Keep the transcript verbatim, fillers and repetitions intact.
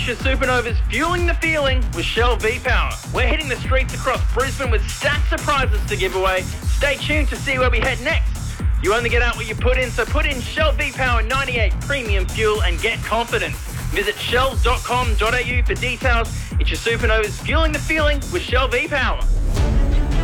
It's your Supernovas fueling the feeling with Shell V-Power. We're hitting the streets across Brisbane with stacked surprises to give away. Stay tuned to see where we head next. You only get out what you put in, so put in Shell V-Power ninety-eight Premium Fuel and get confidence. Visit shell dot com dot a u for details. It's your Supernovas fueling the feeling with Shell V-Power.